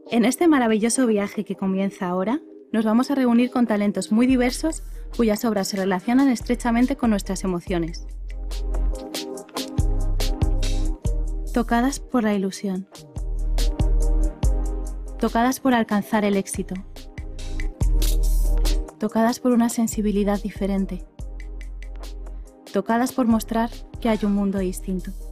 En este maravilloso viaje que comienza ahora, nos vamos a reunir con talentos muy diversos cuyas obras se relacionan estrechamente con nuestras emociones. Tocadas por la ilusión. Tocadas por alcanzar el éxito. Tocadas por una sensibilidad diferente. Tocadas por mostrar que hay un mundo distinto.